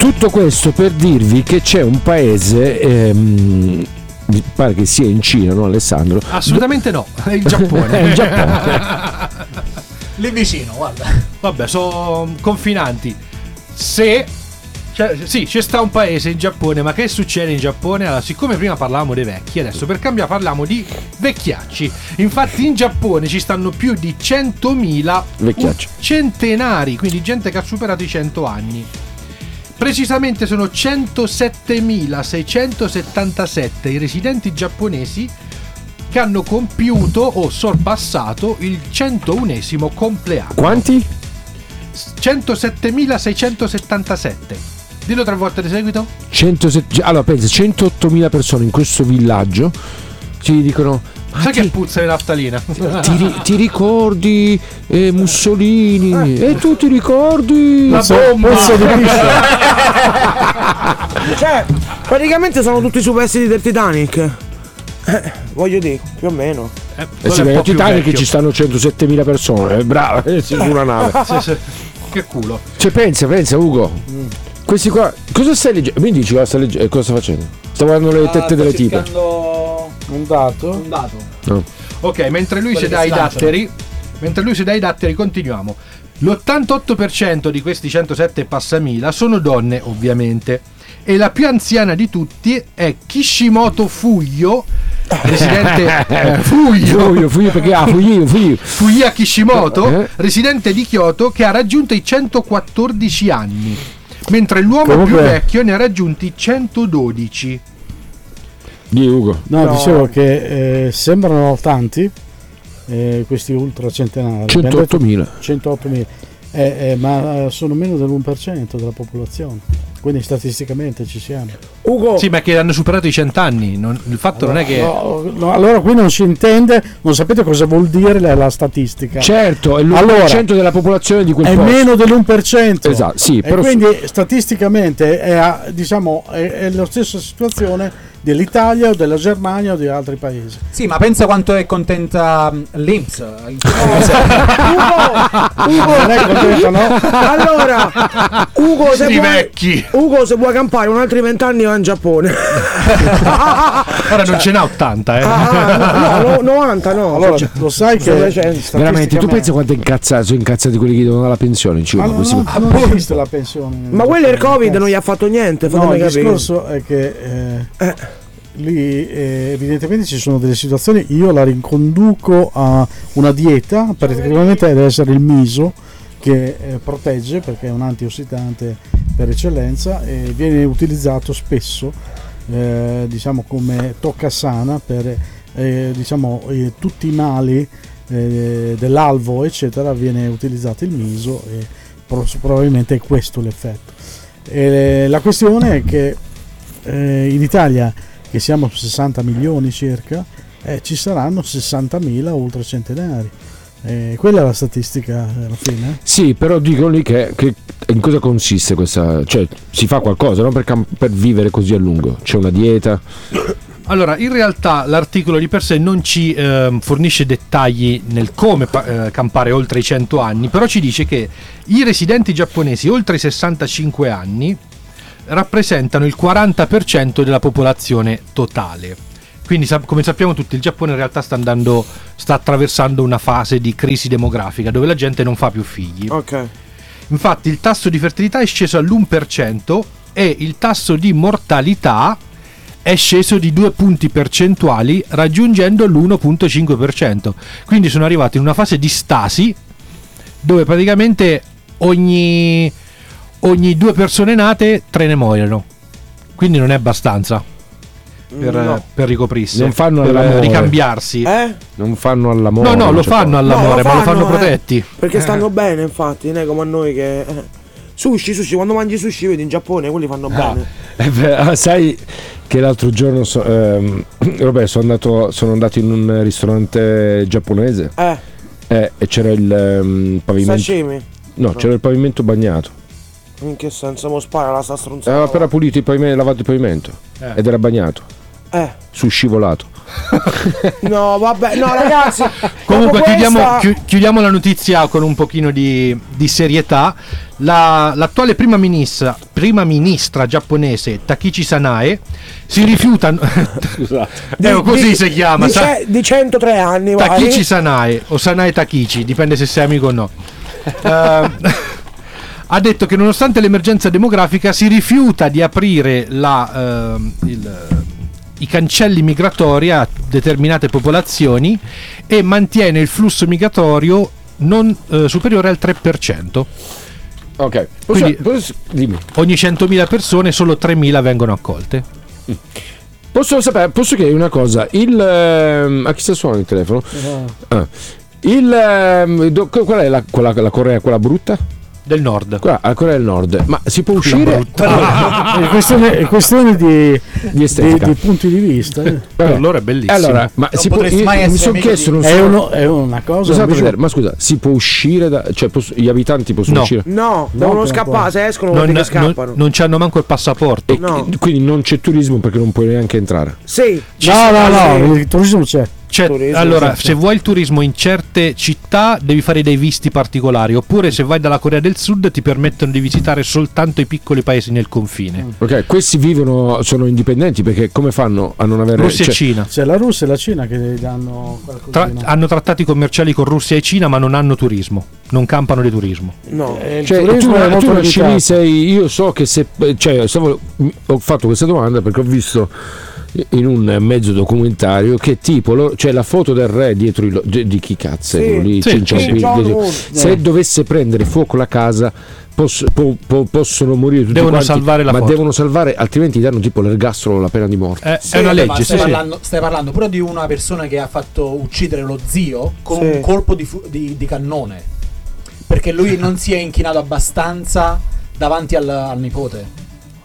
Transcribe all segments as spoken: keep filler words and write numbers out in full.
Tutto questo per dirvi che c'è un paese, ehm, mi pare che sia in Cina, no Alessandro? Assolutamente no, è il Giappone. È il Giappone. Lì vicino, guarda. Vabbè, sono confinanti. Se cioè, sì, c'è sta un paese in Giappone, ma che succede in Giappone? Allora, siccome prima parlavamo dei vecchi, adesso per cambiare parliamo di vecchiacci. Infatti in Giappone ci stanno più di centomila vecchiacci, centenari, quindi gente che ha superato i cento anni. Precisamente sono centosettemilaseicentosettantasette i residenti giapponesi che hanno compiuto o sorpassato il centounesimo compleanno. Quanti? centosettemilaseicentosettantasette. Dillo tre volte di seguito. centosette Allora pensa, centoottomila persone in questo villaggio ci dicono: sai ti, che puzza di naftalina? Ti, ti ricordi eh, Mussolini? E tu ti ricordi la bomba? Di cioè, praticamente sono tutti superstiti del Titanic. Eh, voglio dire, più o meno. Eh, eh sì, nel Titanic ci stanno centosettemila persone, è brava, eh, su una nave. Sì, sì. Che culo. Cioè pensa, pensa Ugo. Mm. Questi qua, cosa stai leggendo? Mi dici cosa stai leggendo? Cosa stai facendo? Sto guardando le tette uh, delle tipe. Un dato? Un dato. No. Ok, mentre lui si dà i datteri, mentre lui si dà i datteri, continuiamo. L'ottantotto per cento di questi centosette e passamila sono donne, ovviamente. E la più anziana di tutti è Kishimoto Fuyo, residente eh, Fuyo, Fuyo, Fuyo perché ah, Fuyo, Fuyo. Fuya Kishimoto, eh? residente di Kyoto, che ha raggiunto i centoquattordici anni, mentre l'uomo Comunque... più vecchio ne ha raggiunti centododici. Di Ugo. No, no, dicevo che eh, sembrano tanti eh, questi ultracentenari. centoottomila. centoottomila eh, eh, ma sono meno dell'uno per cento della popolazione. Quindi statisticamente ci siamo. Ugo. Sì, ma che hanno superato i cent'anni. Non, il fatto allora, non è che. No, no, allora qui non si intende, non sapete cosa vuol dire la, la statistica. Certo, è l'uno per cento allora, della popolazione di quel è posto. Meno dell'uno per cento. Esatto, sì. E però quindi su... statisticamente è, diciamo, è, è la stessa situazione dell'Italia o della Germania o di altri paesi. Sì, ma pensa quanto è contenta l'I N P S. Ugo, Ugo non è contenta, no? Allora, Ugo se, vuoi, vecchi. Ugo se vuoi campare un altri vent'anni va in Giappone. Ora non ce n'ha ottanta, eh. Ah, no, no, novanta no. Allora, cioè, lo sai che veramente tu pensi quanto è incazzato, sono incazzati quelli che devono la pensione? Ci ah, no, no, non esiste la pensione. Ma quello il Covid non gli ha fatto niente, no, il capire. discorso è che eh, eh. lì eh, evidentemente ci sono delle situazioni. Io la riconduco a una dieta, particolarmente deve essere il miso, che eh, protegge perché è un antiossidante per eccellenza e viene utilizzato spesso eh, diciamo come toccasana per eh, diciamo eh, tutti i mali eh, dell'alvo eccetera. Viene utilizzato il miso e pro- probabilmente è questo l'effetto. E la questione è che eh, in Italia, che siamo sessanta milioni circa, eh, ci saranno sessantamila ultracentenari. Eh, quella è la statistica alla fine. Eh? Sì, però dicono lì che, che in cosa consiste questa, cioè si fa qualcosa, no? per, cam- per vivere così a lungo, c'è una dieta. Allora, in realtà l'articolo di per sé non ci eh, fornisce dettagli nel come pa- eh, campare oltre i cento anni, però ci dice che i residenti giapponesi oltre i sessantacinque anni rappresentano il quaranta per cento della popolazione totale. Quindi, come sappiamo tutti, il Giappone in realtà sta andando sta attraversando una fase di crisi demografica dove la gente non fa più figli. Ok. Infatti il tasso di fertilità è sceso all'uno per cento e il tasso di mortalità è sceso di due punti percentuali raggiungendo l'uno virgola cinque per cento. Quindi sono arrivati in una fase di stasi dove praticamente ogni ogni due persone nate tre ne muoiono. Quindi non è abbastanza per, no. per ricoprirsi, non fanno per all'amore. ricambiarsi. Eh? Non fanno all'amore. No, no, lo fanno all'amore, no, lo ma lo fanno, fanno eh, protetti. Perché eh. stanno bene, infatti, non è come a noi che eh. sushi, sushi, quando mangi sushi vedi in Giappone quelli fanno ah, bene. Eh beh, sai che l'altro giorno so, ehm, Roberto, sono andato sono andato in un ristorante giapponese. Eh. Eh, e c'era il um, pavimento. Sashimi? No, no, c'era il pavimento bagnato. In che senso? Mo spara la sta stronzata. Aveva appena pulito il pavimento, lavato il pavimento eh. ed era bagnato. Eh. Su scivolato. No, vabbè, no ragazzi. Comunque chiudiamo, questa... chi, chiudiamo la notizia con un pochino di, di serietà. La, l'attuale prima ministra prima ministra giapponese Takichi Sanae si rifiuta Scusate. eh, così di, si chiama di, sa- ce- di centotré anni vai. Takichi Sanae o Sanae Takichi, dipende se sei amico o no. uh, ha detto che nonostante l'emergenza demografica si rifiuta di aprire la, uh, il, i cancelli migratori a determinate popolazioni e mantiene il flusso migratorio non uh, superiore al tre per cento. Ok, posso, Quindi, posso, dimmi. ogni centomila persone solo tremila vengono accolte. Posso sapere, posso chiedere una cosa? Il ehm, a chi sta suonando il telefono? No. Ah. Il ehm, do- qual è la, quella, la Corea, quella brutta? Del nord. Quella, la Corea del Nord. Ma si può uscire È questione, è questione di, di di, estetica? di punti di vista. eh. Per loro è bellissimo. Allora, ma Non si può, potresti io- mai mi essere sono amico chiesto, di- non È, so, uno- è una cosa. Scusate, invece- vedere, ma scusa, si può uscire da, cioè posso- gli abitanti possono No. uscire? No, devono che scappare, non se escono non, vuol dire che non, scappano. non c'hanno manco il passaporto. E- No. e quindi non c'è turismo perché non puoi neanche entrare. Sì. No, no, no, Sì. il turismo c'è. Cioè, Turismo, allora, esatto. se vuoi il turismo in certe città devi fare dei visti particolari, oppure se vai dalla Corea del Sud ti permettono di visitare soltanto i piccoli paesi nel confine. Ok, questi vivono, sono indipendenti perché come fanno a non avere Russia cioè, e Cina. C'è la Russia e la Cina che gli danno Tra- qualcosina. hanno trattati commerciali con Russia e Cina, ma non hanno turismo, non campano di turismo. No. Eh, il Cioè, tu, turismo è tu molto nasci lì, limitato. sei, io so che se, cioè, stavo- ho fatto questa domanda perché ho visto in un mezzo documentario che tipo lo- c'è la foto del re dietro il, di, di chi cazzo è Sì. quello lì, Sì, Kim sì. Jong-il, Kim Jong-un. dietro- se dovesse prendere fuoco la casa poss- po- po- possono morire tutti Devono quanti, salvare la ma foto. devono salvare, altrimenti danno tipo l'ergastolo, la pena di morte. Eh, Sì, è una ma legge, stai, sì, sì. parlando, stai parlando però di una persona che ha fatto uccidere lo zio con Sì. un colpo di, fu- di- di cannone. Perché lui non si è inchinato abbastanza davanti al, al nipote.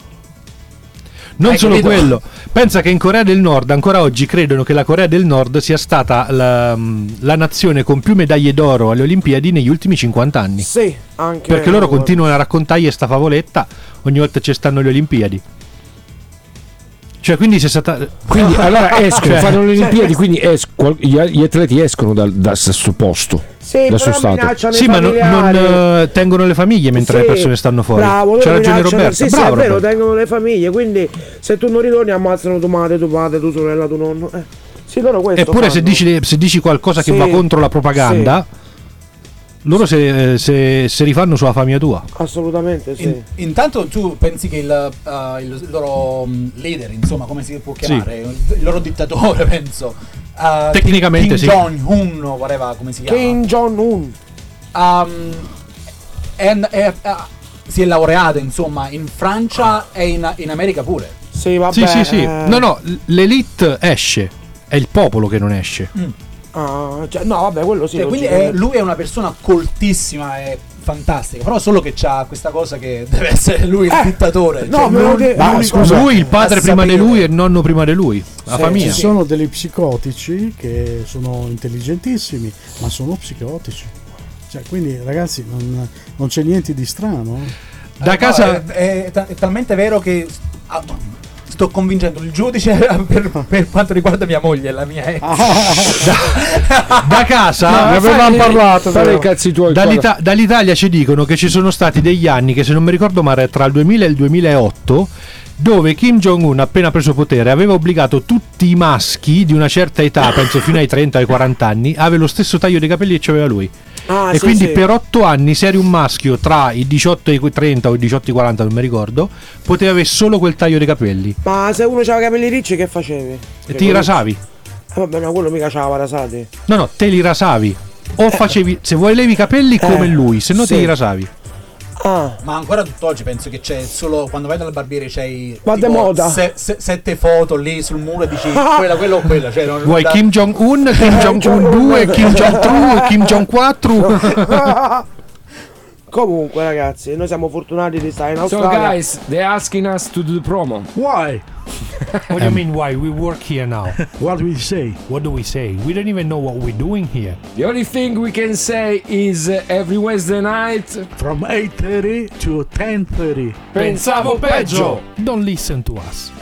Non Hai solo capito? quello, pensa che in Corea del Nord ancora oggi credono che la Corea del Nord sia stata la, la nazione con più medaglie d'oro alle Olimpiadi negli ultimi cinquanta anni. Sì, anche. Perché loro continuano a raccontargli sta favoletta ogni volta ci stanno le Olimpiadi. Cioè, quindi c'è stata. Quindi allora escono, Cioè, fanno le Olimpiadi, quindi esco- gli, gli atleti escono dal, da questo posto, Sì, dal suo però stato. minacciano Sì, i ma non, familiari. non, eh, tengono le famiglie mentre Sì, le persone stanno fuori. Bravo, C'ha loro ragione minacciano- Roberto. Sì, Bravo, sì, è vero, Roberto. tengono le famiglie, quindi se tu non ritorni ammazzano tua madre, tuo padre, tua sorella, tuo nonno. Eh. Sì, loro questo Eppure se fanno. dici, se dici qualcosa che Sì, va contro la propaganda, loro se, se, se rifanno sulla famiglia tua. Assolutamente sì. In- intanto tu pensi che il, uh, il loro um, leader, insomma, come si può chiamare? Il loro dittatore, penso. uh, Tecnicamente Kim sì. Jong-un, o whatever, come si chiama? Kim Jong-un. Um, è- è- uh, si è laureato, insomma, in Francia e in, in America pure. Sì, vabbè. Sì, sì, sì. eh. No, no, l'elite esce. È il popolo che non esce. Ah, cioè, no, vabbè, quello sì. Cioè, quindi è- logicamente. lui è una persona coltissima e fantastica, però solo che c'ha questa cosa che deve essere lui il Eh, dittatore. no, cioè, me lo l'unico- de- Ma l'unico scusa, Lui, il padre a prima di sapere. lui e il nonno prima di lui. La Sì, famiglia. Ci sono degli psicotici che sono intelligentissimi, ma sono psicotici. Cioè, quindi ragazzi, non, non c'è niente di strano. Da Eh, casa. no, è, è ta- è talmente vero che ah, sto convincendo il giudice per, per quanto riguarda mia moglie e la mia ex. Da casa. Ne avevamo parlato. Fare però. i cazzi tuoi. Dall'Ita- dall'Italia ci dicono che ci sono stati degli anni, che se non mi ricordo male, tra il duemila e il duemilaotto, dove Kim Jong-un, appena preso potere, aveva obbligato tutti i maschi di una certa età, penso fino ai trenta o ai quaranta anni, a avere lo stesso taglio dei capelli che c'aveva lui. Ah, e sì, quindi sì. per otto anni, se eri un maschio tra i diciotto e i trenta o i diciotto e i quaranta, non mi ricordo, potevi avere solo quel taglio dei capelli. Ma se uno c'aveva i capelli ricci, che facevi? E ti rasavi. Eh, vabbè, no, quello mica c'aveva rasati. No, no, te li rasavi. O facevi, se vuoi levi i capelli come lui, se no te sì. li rasavi. Ah, Ma ancora tutt'oggi penso che c'è solo quando vai dal barbiere c'hai Ma tipo de moda. se- se- sette foto lì sul muro e dici quella, quella o quella. Cioè, non, Vuoi da- Kim Jong-un, Kim Jong-un due, Kim Jong-tre, Kim Jong quattro? comunque, ragazzi, noi siamo fortunati di stare in So Australia. guys, they're asking us to do the promo. Why? What do you mean why? We work here now. What will you say? What do we say? We don't even know what we're doing here. The only thing we can say is uh, every Wednesday night. From eight thirty to ten thirty. Pensavo peggio. Don't listen to us.